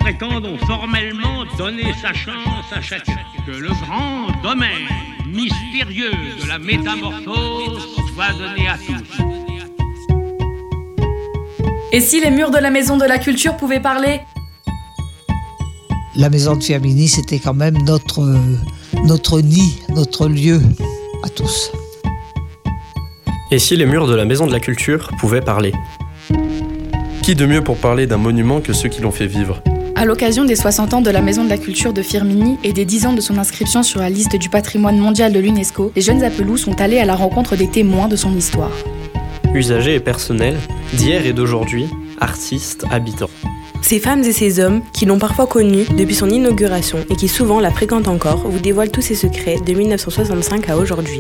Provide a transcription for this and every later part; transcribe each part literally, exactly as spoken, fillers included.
prétendons formellement donner sa chance à chacun. Que le grand domaine mystérieux de la métamorphose soit donné à tous. Et si les murs de la Maison de la Culture pouvaient parler ? La maison de Firminy, c'était quand même notre, notre nid, notre lieu à tous. Et si les murs de la Maison de la Culture pouvaient parler ? Qui de mieux pour parler d'un monument que ceux qui l'ont fait vivre ? À l'occasion des soixante ans de la Maison de la Culture de Firminy et des dix ans de son inscription sur la liste du patrimoine mondial de l'UNESCO, les jeunes Apelous sont allés à la rencontre des témoins de son histoire. Usagers et personnels, d'hier et d'aujourd'hui, artistes, habitants. Ces femmes et ces hommes, qui l'ont parfois connue depuis son inauguration et qui souvent la fréquentent encore, vous dévoilent tous ses secrets de dix-neuf cent soixante-cinq à aujourd'hui.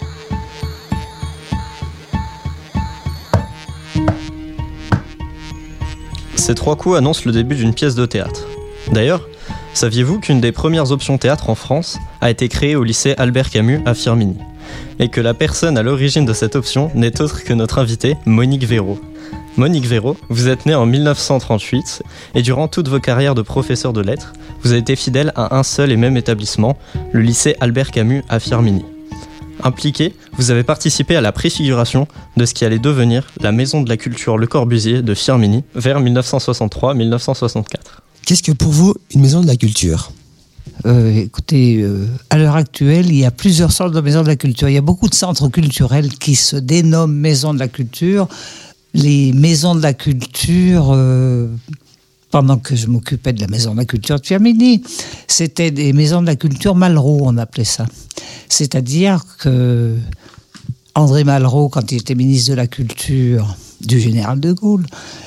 Ces trois coups annoncent le début d'une pièce de théâtre. D'ailleurs, saviez-vous qu'une des premières options théâtre en France a été créée au lycée Albert Camus à Firminy ? Et que la personne à l'origine de cette option n'est autre que notre invitée, Monique Véraud. Monique Véraud, vous êtes née en dix-neuf cent trente-huit et durant toute vos carrières de professeur de lettres, vous avez été fidèle à un seul et même établissement, le lycée Albert Camus à Firminy. Impliqué, vous avez participé à la préfiguration de ce qui allait devenir la Maison de la Culture Le Corbusier de Firminy vers dix-neuf cent soixante-trois à dix-neuf cent soixante-quatre. Qu'est-ce que pour vous une maison de la culture ? Euh, écoutez, euh, à l'heure actuelle, il y a plusieurs sortes de maisons de la culture. Il y a beaucoup de centres culturels qui se dénomment maisons de la culture. Les maisons de la culture, euh, pendant que je m'occupais de la maison de la culture de Firminy, c'était des maisons de la culture Malraux, on appelait ça. C'est-à-dire que André Malraux, quand il était ministre de la Culture du général de Gaulle,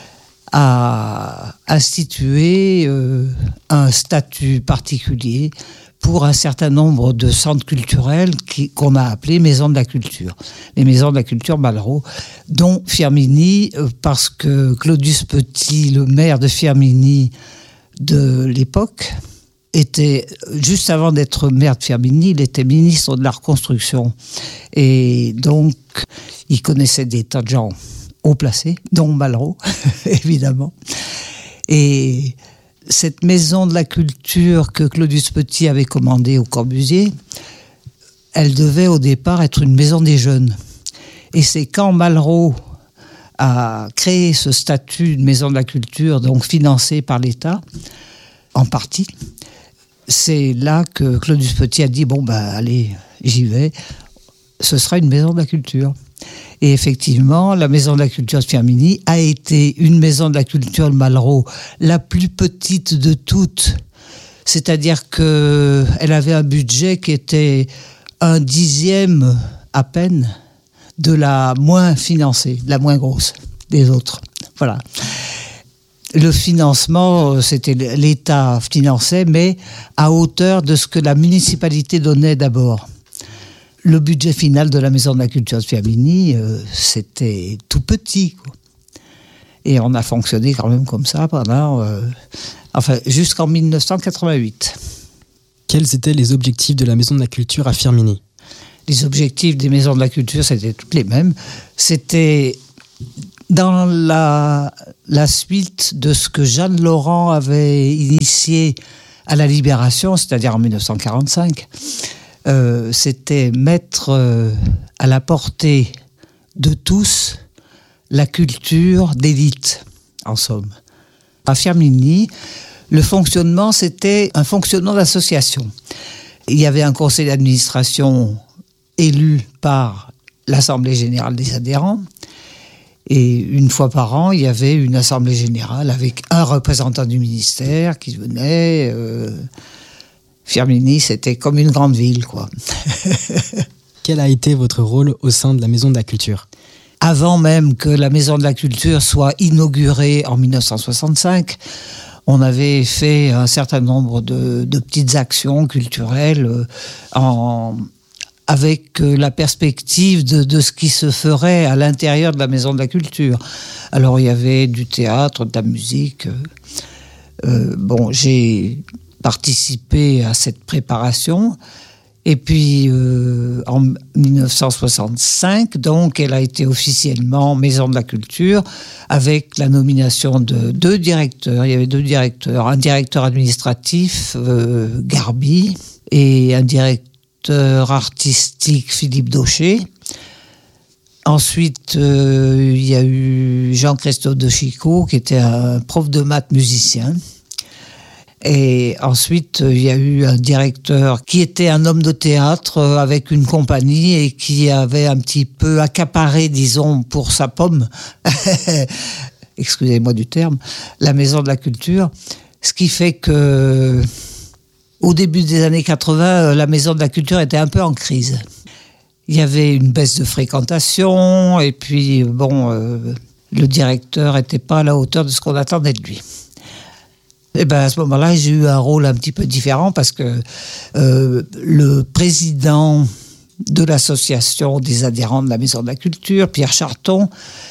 a institué euh, un statut particulier pour un certain nombre de centres culturels qui, qu'on a appelés maisons de la culture. Les maisons de la culture Malraux, dont Firminy, euh, parce que Claudius Petit, le maire de Firminy de l'époque, était, juste avant d'être maire de Firminy, il était ministre de la Reconstruction. Et donc, il connaissait des tas de gens haut placés, dont Malraux, évidemment. Et cette maison de la culture que Claudius Petit avait commandée au Corbusier, elle devait au départ être une maison des jeunes. Et c'est quand Malraux a créé ce statut de maison de la culture, donc financé par l'État, en partie, c'est là que Claudius Petit a dit « Bon, ben allez, j'y vais, ce sera une maison de la culture ». Et effectivement, la maison de la culture de Firminy a été une maison de la culture de Malraux, la plus petite de toutes. C'est-à-dire qu'elle avait un budget qui était un dixième à peine de la moins financée, la moins grosse des autres. Voilà. Le financement, c'était l'État finançait, mais à hauteur de ce que la municipalité donnait d'abord. Le budget final de la Maison de la Culture de Firminy, euh, c'était tout petit, quoi. Et on a fonctionné quand même comme ça pendant, euh, enfin, jusqu'en dix-neuf cent quatre-vingt-huit. Quels étaient les objectifs de la Maison de la Culture à Firminy ? Les objectifs des Maisons de la Culture, c'était tous les mêmes. C'était dans la, la suite de ce que Jeanne Laurent avait initié à la Libération, c'est-à-dire en dix-neuf cent quarante-cinq. Euh, c'était mettre euh, à la portée de tous la culture d'élite, en somme. À Firminy, le fonctionnement, c'était un fonctionnement d'association. Il y avait un conseil d'administration élu par l'Assemblée générale des adhérents, et une fois par an, il y avait une assemblée générale avec un représentant du ministère qui venait... Euh, Firminy, c'était comme une grande ville, quoi. Quel a été votre rôle au sein de la Maison de la Culture ? Avant même que la Maison de la Culture soit inaugurée en dix-neuf cent soixante-cinq, on avait fait un certain nombre de, de petites actions culturelles euh, en, avec euh, la perspective de, de ce qui se ferait à l'intérieur de la Maison de la Culture. Alors, il y avait du théâtre, de la musique. Euh, euh, bon, j'ai... participer à cette préparation. Et puis, euh, en dix-neuf cent soixante-cinq, donc, elle a été officiellement Maison de la Culture avec la nomination de deux directeurs. Il y avait deux directeurs, un directeur administratif, euh, Garbi, et un directeur artistique, Philippe Daucher. Ensuite, euh, il y a eu Jean-Christophe de Chicot, qui était un prof de maths musicien. Et ensuite, il y a eu un directeur qui était un homme de théâtre avec une compagnie et qui avait un petit peu accaparé, disons, pour sa pomme, excusez-moi du terme, la Maison de la Culture. Ce qui fait que, au début des années quatre-vingts, la Maison de la Culture était un peu en crise. Il y avait une baisse de fréquentation et puis, bon, euh, le directeur n'était pas à la hauteur de ce qu'on attendait de lui. Et ben à ce moment-là, j'ai eu un rôle un petit peu différent parce que euh, le président de l'association des adhérents de la Maison de la Culture, Pierre Charton,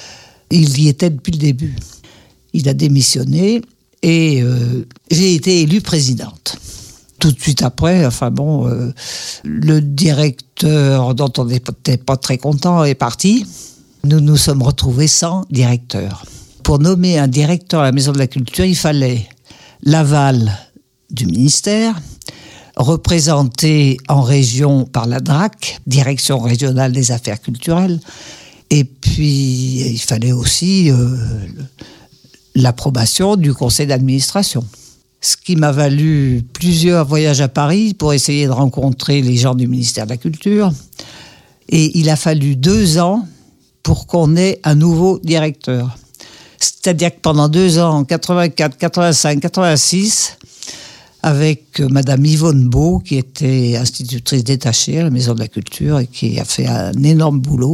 il y était depuis le début. Il a démissionné et euh, j'ai été élue présidente. Tout de suite après, enfin bon, euh, le directeur dont on n'était pas très content est parti. Nous nous sommes retrouvés sans directeur. Pour nommer un directeur à la Maison de la Culture, il fallait l'aval du ministère, représenté en région par la D R A C, Direction régionale des affaires culturelles, et puis il fallait aussi euh, l'approbation du conseil d'administration. Ce qui m'a valu plusieurs voyages à Paris pour essayer de rencontrer les gens du ministère de la Culture. Et il a fallu deux ans pour qu'on ait un nouveau directeur. C'est-à-dire que pendant deux ans, en quatre-vingt-quatre, quatre-vingt-cinq, quatre-vingt-six, avec Madame Yvonne Beau, qui était institutrice détachée à la Maison de la Culture et qui a fait un énorme boulot.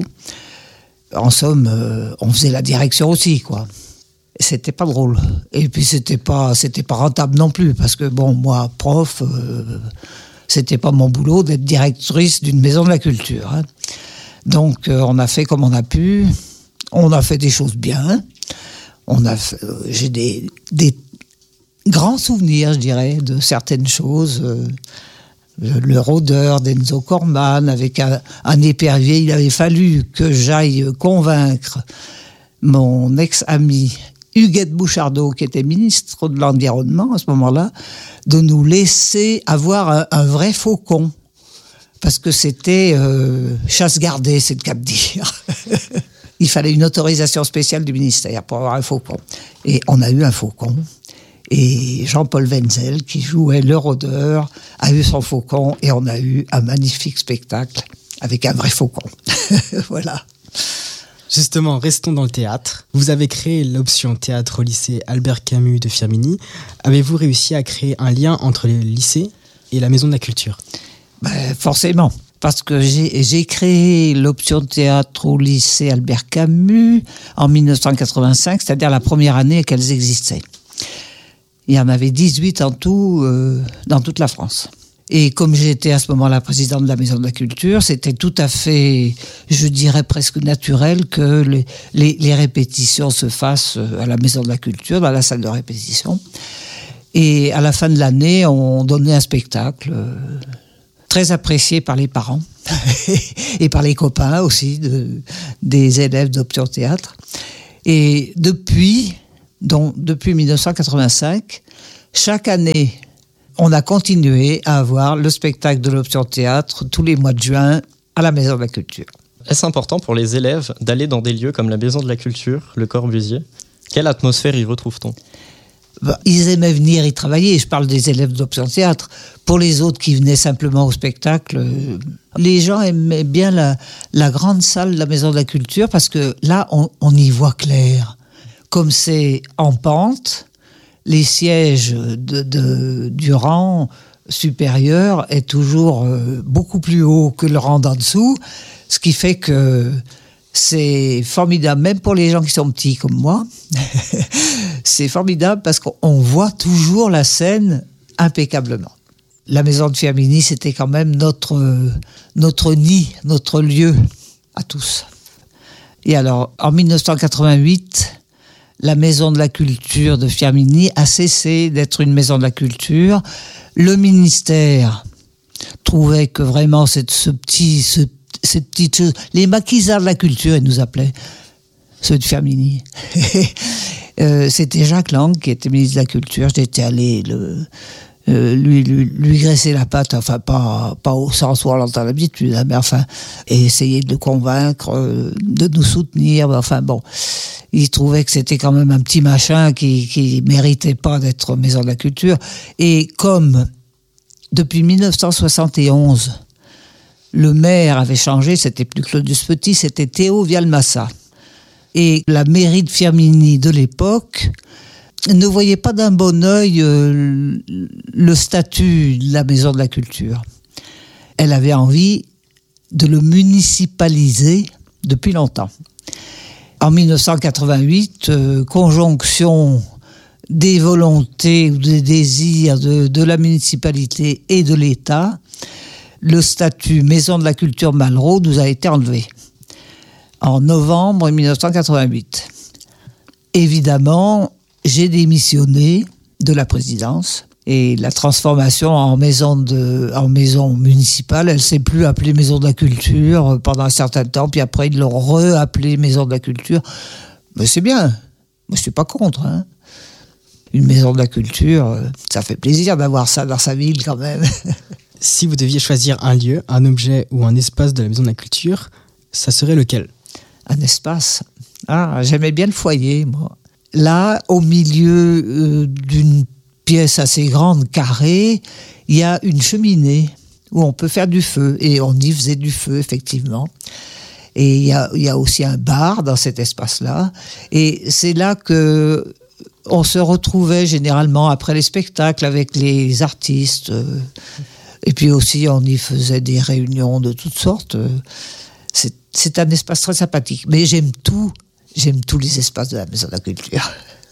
En somme, euh, on faisait la direction aussi, quoi. C'était pas drôle. Et puis c'était pas, c'était pas rentable non plus, parce que bon, moi, prof, euh, c'était pas mon boulot d'être directrice d'une Maison de la Culture. Hein. Donc euh, on a fait comme on a pu. On a fait des choses bien. On a, euh, j'ai des, des grands souvenirs, je dirais, de certaines choses. Euh, le, le rôdeur d'Enzo Corman, avec un, un épervier, il avait fallu que j'aille convaincre mon ex-ami Huguette Bouchardot, qui était ministre de l'Environnement à ce moment-là, de nous laisser avoir un, un vrai faucon. Parce que c'était euh, chasse gardée, c'est le cas de dire. Il fallait une autorisation spéciale du ministère pour avoir un faucon. Et on a eu un faucon. Et Jean-Paul Wenzel, qui jouait le rôdeur, a eu son faucon. Et on a eu un magnifique spectacle avec un vrai faucon. Voilà. Justement, restons dans le théâtre. Vous avez créé l'option théâtre au lycée Albert Camus de Firminy. Avez-vous réussi à créer un lien entre le lycée et la Maison de la Culture ? Ben, forcément. Parce que j'ai, j'ai créé l'option théâtre au lycée Albert Camus en dix-neuf cent quatre-vingt-cinq, c'est-à-dire la première année qu'elles existaient. Il y en avait dix-huit en tout euh, dans toute la France. Et comme j'étais à ce moment-là présidente de la Maison de la Culture, c'était tout à fait, je dirais presque naturel que les, les, les répétitions se fassent à la Maison de la Culture, dans la salle de répétition. Et à la fin de l'année, on donnait un spectacle euh, très apprécié par les parents et par les copains aussi de, des élèves d'Option Théâtre. Et depuis, donc, depuis dix-neuf cent quatre-vingt-cinq, chaque année, on a continué à avoir le spectacle de l'Option Théâtre tous les mois de juin à la Maison de la Culture. Est-ce important pour les élèves d'aller dans des lieux comme la Maison de la Culture, le Corbusier ? Quelle atmosphère y retrouve-t-on ? Bah, ils aimaient venir y travailler. Je parle des élèves d'Option Théâtre. Pour les autres qui venaient simplement au spectacle, euh, les gens aimaient bien la, la grande salle de la Maison de la Culture parce que là, on, on y voit clair. Comme c'est en pente, les sièges de, de, du rang supérieur est toujours euh, beaucoup plus haut que le rang d'en dessous, ce qui fait que c'est formidable, même pour les gens qui sont petits comme moi. C'est formidable parce qu'on voit toujours la scène impeccablement. La Maison de Firminy, c'était quand même notre, notre nid, notre lieu à tous. Et alors, en dix-neuf cent quatre-vingt-huit, la Maison de la Culture de Firminy a cessé d'être une Maison de la Culture. Le ministère trouvait que vraiment cette, ce petit, ce, cette petite chose, les maquisards de la culture, ils nous appelaient, ceux de Firminy. euh, c'était Jacques Lang qui était ministre de la Culture. J'étais allé le, euh, lui, lui, lui graisser la patte, enfin pas, pas au sens où on l'entend d'habitude, hein, mais enfin, et essayer de le convaincre, euh, de nous soutenir, mais enfin bon. Il trouvait que c'était quand même un petit machin qui, qui méritait pas d'être maison de la culture. Et comme depuis mille neuf cent soixante et onze, le maire avait changé, c'était plus Claudius Petit, c'était Théo Vialmassa. Et la mairie de Firminy de l'époque ne voyait pas d'un bon œil euh, le statut de la maison de la culture. Elle avait envie de le municipaliser depuis longtemps. En mille neuf cent quatre-vingt-huit, euh, conjonction des volontés ou des désirs de, de la municipalité et de l'État, le statut Maison de la Culture Malraux nous a été enlevé en novembre mille neuf cent quatre-vingt-huit. Évidemment, j'ai démissionné de la présidence et la transformation en maison, de, en maison municipale, elle ne s'est plus appelée Maison de la Culture pendant un certain temps, puis après ils l'ont re-appelée Maison de la Culture. Mais c'est bien, moi je ne suis pas contre. Hein. Une Maison de la Culture, ça fait plaisir d'avoir ça dans sa ville quand même. Si vous deviez choisir un lieu, un objet ou un espace de la Maison de la Culture, ça serait lequel ? Un espace. Ah, j'aimais bien le foyer, moi. Là, au milieu euh, d'une pièce assez grande, carrée, il y a une cheminée où on peut faire du feu. Et on y faisait du feu, effectivement. Et il y a, il y a aussi un bar dans cet espace-là. Et c'est là que on se retrouvait généralement après les spectacles avec les artistes. Et puis aussi, on y faisait des réunions de toutes sortes. C'est, c'est un espace très sympathique. Mais j'aime tout. J'aime tous les espaces de la Maison de la Culture.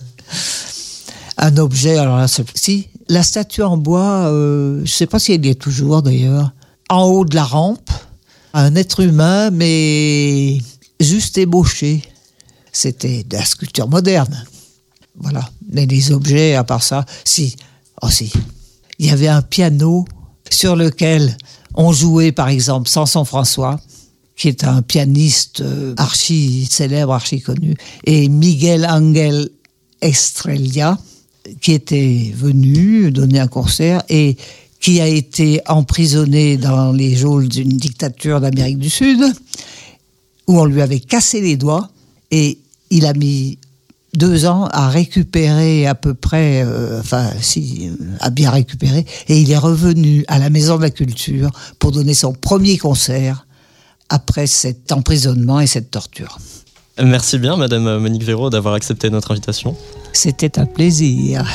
Un objet, alors là, si, la statue en bois, euh, je ne sais pas si elle y est toujours d'ailleurs, en haut de la rampe, un être humain, mais juste ébauché. C'était de la sculpture moderne. Voilà. Mais les objets, à part ça, si, oh si, il y avait un piano sur lequel on jouait, par exemple, Samson François, qui est un pianiste euh, archi célèbre, archi connu, et Miguel Ángel Estrella, qui était venu donner un concert et qui a été emprisonné dans les geôles d'une dictature d'Amérique du Sud, où on lui avait cassé les doigts, et il a mis deux ans à récupérer à peu près, euh, enfin, si, à bien récupérer, et il est revenu à la Maison de la Culture pour donner son premier concert après cet emprisonnement et cette torture. Merci bien, Madame Monique Véraud, d'avoir accepté notre invitation. C'était un plaisir.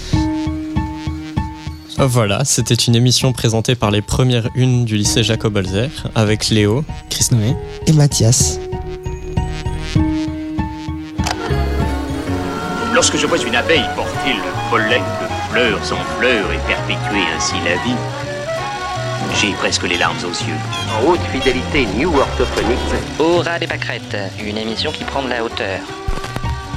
Voilà, c'était une émission présentée par les premières unes du lycée Jacob-Holzer, avec Léo, Chris Noé et Mathias. Lorsque je vois une abeille porter le pollen de fleur en fleur et perpétuer ainsi la vie, j'ai presque les larmes aux yeux. En haute fidélité New Orthophonics. Au ras des pâquerettes, une émission qui prend de la hauteur.